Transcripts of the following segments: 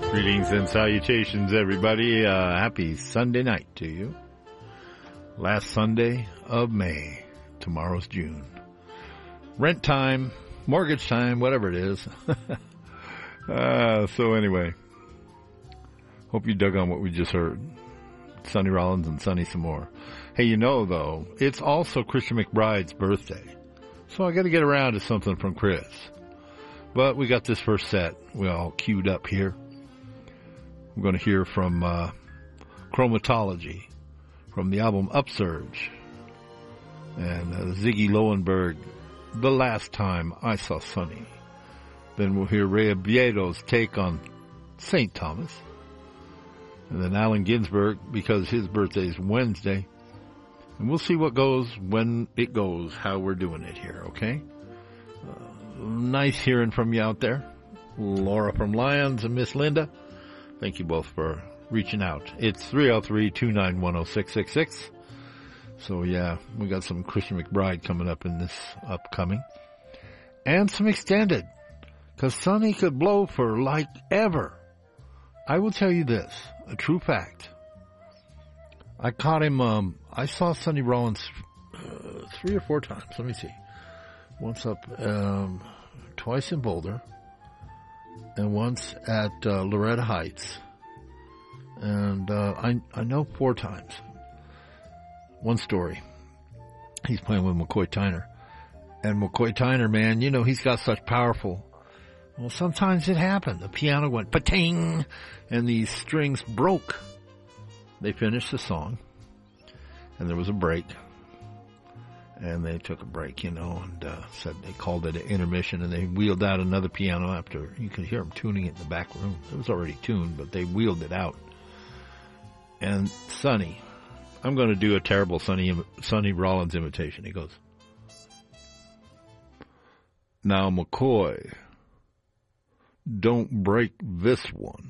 Greetings and salutations, everybody. Happy Sunday night to you. Last Sunday of May. Tomorrow's June. Rent time, mortgage time, whatever it is. So anyway, hope you dug on what we just heard. Sonny Rollins and Sonny some more. Hey, you know, though, it's also Christian McBride's birthday. So I got to get around to something from Chris. But we got this first set. We all queued up here. We're going to hear from Chromatology from the album Upsurge. And Ziggy Lowenberg, The Last Time I Saw Sonny. Then we'll hear Ray Oviedo's take on St. Thomas. And then Allen Ginsberg, because his birthday is Wednesday. And we'll see what goes when it goes, how we're doing it here, okay? Nice hearing from you out there. Laura from Lyons and Miss Linda. Thank you both for reaching out. It's 303-291-0666. So, yeah, we got some Christian McBride coming up in this upcoming. And some extended. Because Sonny could blow for like ever. I will tell you this, a true fact. I caught him, I saw Sonny Rollins 3 or 4 times. Let me see. Once up, twice in Boulder. And once at Loretta Heights. And I know 4 times. One story. He's playing with McCoy Tyner. And McCoy Tyner, man, you know, he's got such powerful... Well, sometimes it happened. The piano went pa-ting, and these strings broke. They finished the song, and there was a break. And they took a break, you know, and said they called it an intermission, and they wheeled out another piano after. You could hear them tuning it in the back room. It was already tuned, but they wheeled it out. And Sonny, I'm going to do a terrible Sonny Rollins imitation. He goes, "Now, McCoy, don't break this one."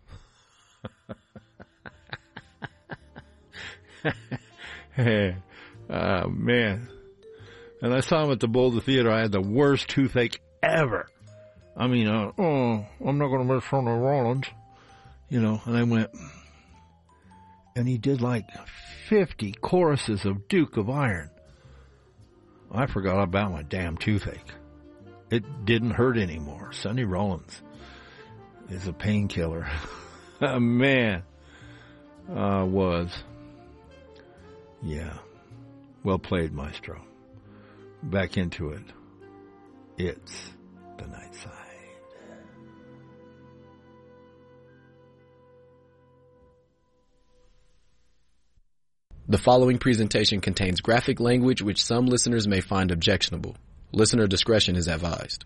Oh, man. And I saw him at the Boulder Theater. I had the worst toothache ever. I mean, I'm not going to miss Sonny Rollins. You know, and I went, and he did like 50 choruses of Duke of Iron. I forgot about my damn toothache. It didn't hurt anymore. Sonny Rollins is a painkiller. Man, was. Yeah. Well played, Maestro. Back into it. It's the night side. The following presentation contains graphic language which some listeners may find objectionable. Listener discretion is advised.